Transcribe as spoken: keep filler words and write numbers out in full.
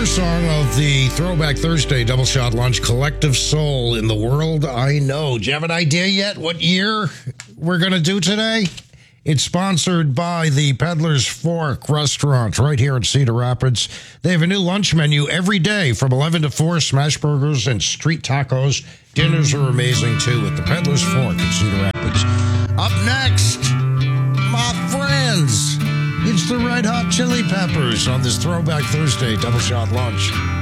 first song of the Throwback Thursday Double Shot Lunch Collective Soul in the World I Know. Do you have an idea yet what year we're going to do today? It's sponsored by the Peddler's Fork restaurant right here in Cedar Rapids. They have a new lunch menu every day from eleven to four, smash burgers and street tacos. Dinners are amazing, too, at the Peddler's Fork in Cedar Rapids. Up next, my friends, it's the Red Hot Chili Peppers on this Throwback Thursday Double Shot Lunch.